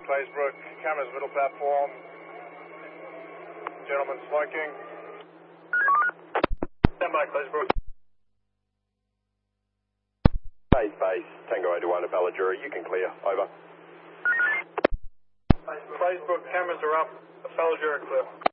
Claysbrook, cameras middle platform. Gentleman smoking. Stand by, Claysbrook. Base, Tango 81 to Ballajura, you can clear, over. Claysbrook, cameras are up, Ballajura clear.